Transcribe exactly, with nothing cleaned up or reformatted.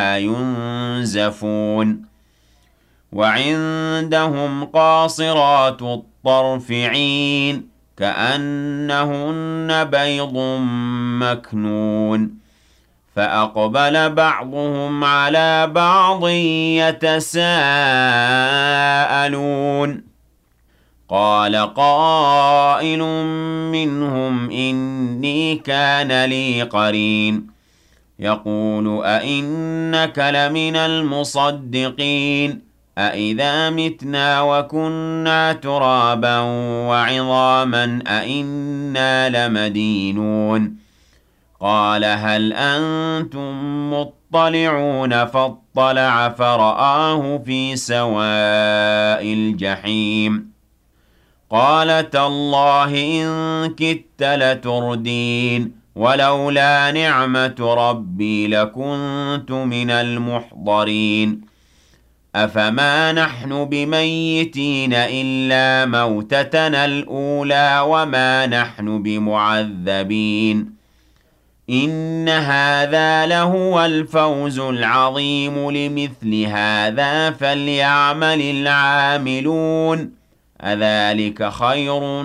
ينزفون وعندهم قاصرات الطرف عين كأنهن بيض مكنون فأقبل بعضهم على بعض يتساءلون قال قائل منهم إني كان لي قرين يقول أئنك لمن المصدقين أئذا متنا وكنا ترابا وعظاما أئنا لمدينون قال هل أنتم مطلعون فاطلع فرآه في سواء الجحيم قال تالله إن كدت لتردين ولولا نعمة ربي لكنت من المحضرين أفما نحن بميتين إلا موتتنا الأولى وما نحن بمعذبين إن هذا لهو الفوز العظيم لمثل هذا فليعمل العاملون أذلك خير